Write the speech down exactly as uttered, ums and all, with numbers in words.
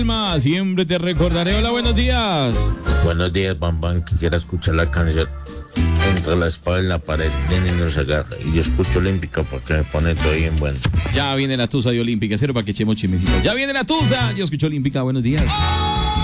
Siempre te recordaré. Hola, buenos días. Buenos días, Bambán. Quisiera escuchar la canción Entre la espada y la pared de Niño se agarra. Y yo escucho Olímpica porque me pone todo bien bueno. Ya viene la tusa de Olímpica. Cero para que echemos chismecito. Ya viene la tusa. Yo escucho Olímpica. Buenos días.